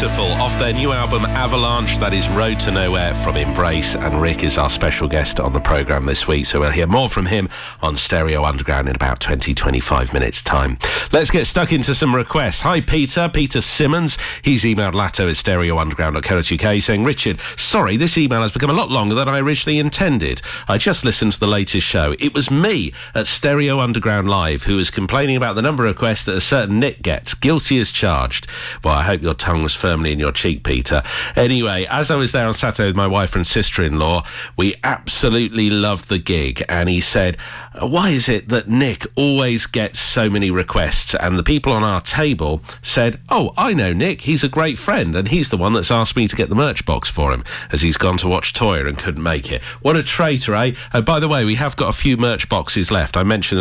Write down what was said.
Beautiful off their new album Avalanche. That is Road to Nowhere from Embrace, and Rick is our special guest on the programme this week, so we'll hear more from him on Stereo Underground in about 20-25 minutes time. Let's get stuck into some requests. Hi Peter Simmons, he's emailed latto@stereounderground.co.uk saying, Richard, sorry, this email has become a lot longer than I originally intended. I just listened to the latest show. It was me at Stereo Underground Live who was complaining about the number of requests that a certain Nick gets. Guilty as charged. Well, I hope your tongue was firmly in your cheek, Peter. Anyway, as I was there on Saturday with my wife and sister-in-law, we absolutely loved the gig, and he said, why is it that Nick always gets so many requests? And the people on our table said, oh, I know Nick, he's a great friend, and he's the one that's asked me to get the merch box for him, as he's gone to watch Toyah and couldn't make it. What a traitor, eh? Oh, by the way, we have got a few merch boxes left. I mentioned